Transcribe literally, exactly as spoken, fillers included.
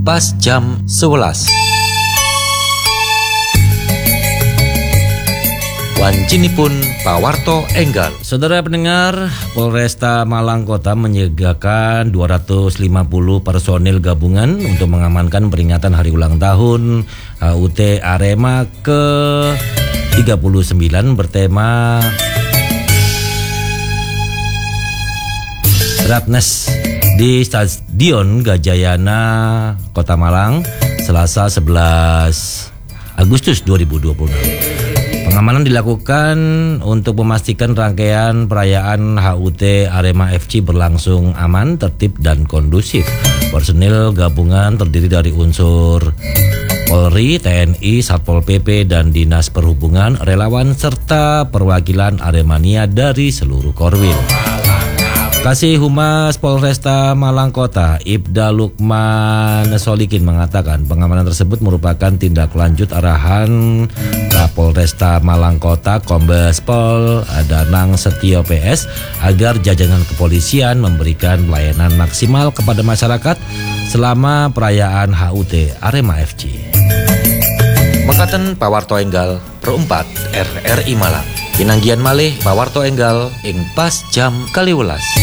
pas jam sebelas. Wancinipun pawarto enggal. Saudara pendengar, Polresta Malang Kota menyiagakan dua ratus lima puluh personil gabungan untuk mengamankan peringatan hari ulang tahun H U T Arema ke tiga puluh sembilan bertema Ratnes di Stadion Gajayana Kota Malang Selasa sebelas Agustus dua ribu dua puluh enam. Pengamanan dilakukan untuk memastikan rangkaian perayaan H U T Arema F C berlangsung aman, tertib, dan kondusif. Personil gabungan terdiri dari unsur Polri, T N I, Satpol P P, dan Dinas Perhubungan, relawan, serta perwakilan Aremania dari seluruh Korwil. Kasih Humas Polresta Malang Kota, Ibda Lukman Solikin, mengatakan pengamanan tersebut merupakan tindak lanjut arahan Kapolresta Malang Kota Kombes Pol Danang Setio P S agar jajaran kepolisian memberikan pelayanan maksimal kepada masyarakat selama perayaan H U T Arema F C. Mekaten pawarto enggal perempat R R I Malang. Pinanggian malih pawarto enggal ing pas jam kaliwelas.